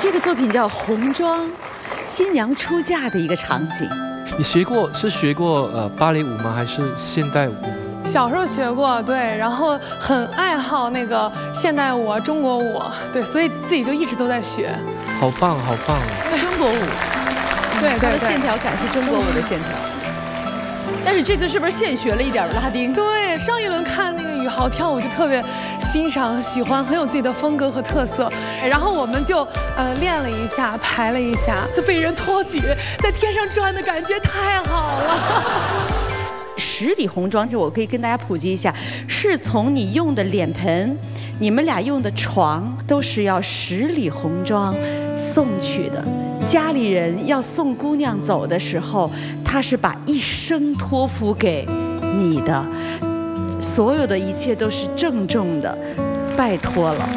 这个作品叫《红妆》，新娘出嫁的一个场景。 你学过芭蕾舞吗？还是现代舞？ 小时候学过，对，然后很爱好那个现代舞啊、中国舞，对，所以自己就一直都在学。 好棒，好棒！ 中国舞， 对， 它的线条感是中国舞的线条。但是这次是不是现学了一点拉丁？ 对，上一轮看那个宇豪跳舞就特别欣赏、喜欢，很有自己的风格和特色。然后我们就练了一下，排了一下，就被人托举在天上转的感觉太好了。 十里红妆，这我可以跟大家普及一下，是从你用的脸盆，你们俩用的床，都是要十里红妆送去的。家里人要送姑娘走的时候，他是把一生托付给你的，所有的一切都是郑重的，拜托了。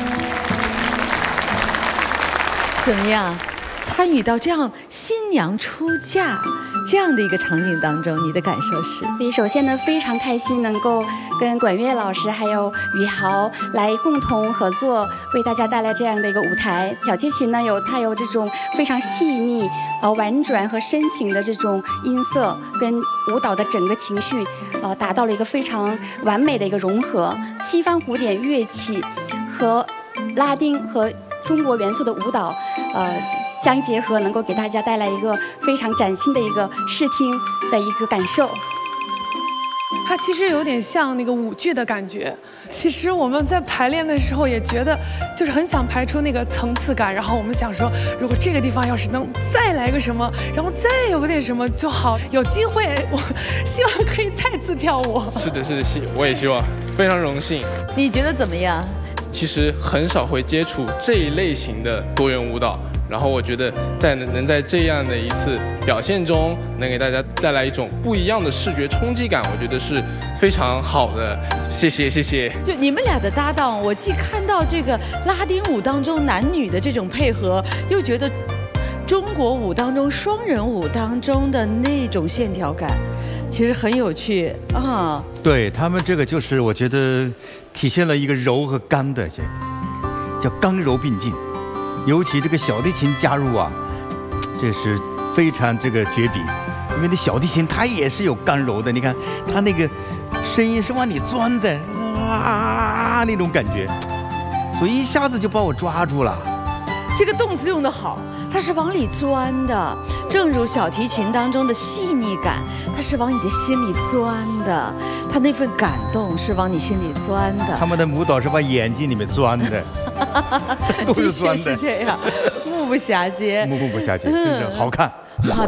怎么样？参与到这样新娘出嫁这样的一个场景当中，你的感受是？ 所以首先呢，非常开心能够跟管乐老师还有宇豪来共同合作，为大家带来这样的一个舞台。小提琴呢，它有这种非常细腻、婉转和深情的这种音色，跟舞蹈的整个情绪，达到了一个非常完美的一个融合。西方古典乐器和拉丁和中国元素的舞蹈，相结合，能够给大家带来一个非常崭新的一个视听的一个感受。 它其实有点像那个舞剧的感觉。其实我们在排练的时候也觉得，就是很想排出那个层次感。然后我们想说，如果这个地方要是能再来个什么，然后再有个点什么就好。有机会，我希望可以再次跳舞。 是的，我也希望，非常荣幸。 你觉得怎么样？ 其实很少会接触这一类型的多元舞蹈。然后我觉得能在这样的一次表现中，能给大家带来一种不一样的视觉冲击感，我觉得是非常好的。谢谢。 就你们俩的搭档，我既看到这个拉丁舞当中男女的这种配合，又觉得中国舞当中双人舞当中的那种线条感，其实很有趣啊。 对他们这个就是我觉得体现了一个柔和刚的，这个叫刚柔并进。尤其这个小提琴加入啊，这是非常这个绝笔，因为那小提琴它也是有刚柔的，你看它那个声音是往里钻的啊那种感觉，所以一下子就把我抓住了。 这个动词用得好，它是往里钻的，正如小提琴当中的细腻感，它是往你的心里钻的，它那份感动是往你心里钻的。 他们的舞蹈是往眼睛里面钻的。都是酸的， 是这样，目不暇接， 目不暇接，真的好看。 好的。